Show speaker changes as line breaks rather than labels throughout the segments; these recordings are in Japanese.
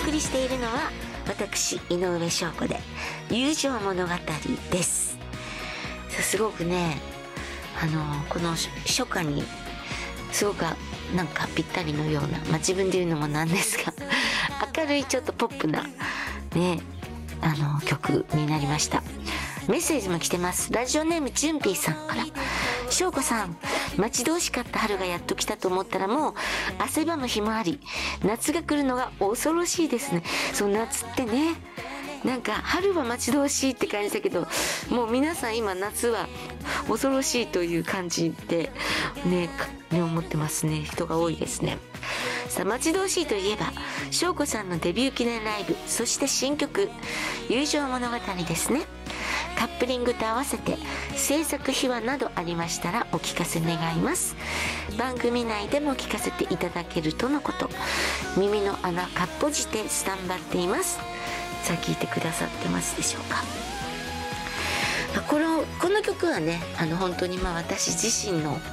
送りしているのは私井上翔子で友情物語です。すごくねこの初夏にすごくなんかぴったりのような、自分で言うのもなんですが明るいちょっとポップなね曲になりました。メッセージも来てます。ラジオネームジュンピーさんから、翔子さん、待ち遠しかった春がやっと来たと思ったらもう汗ばむ日もあり、夏が来るのが恐ろしいですね。そう、夏ってね、なんか春は待ち遠しいって感じだけど、もう皆さん今夏は恐ろしいという感じでね思ってますね。人が多いですね。さあ、待ち遠しいといえば翔子さんのデビュー記念ライブ、そして新曲友情物語ですね。カップリングと合わせて制作秘話などありましたらお聞かせ願います。番組内でも聞かせていただけるとのこと。耳の穴かっぽじてスタンバっています。さあ、聞いてくださってますでしょうか。この曲はね本当に私自身の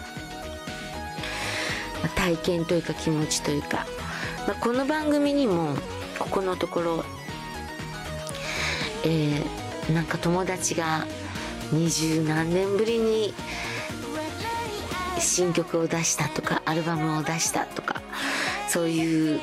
体験というか気持ちというか、この番組にもここのところなんか友達が20何年ぶりに新曲を出したとかアルバムを出したとか、そういう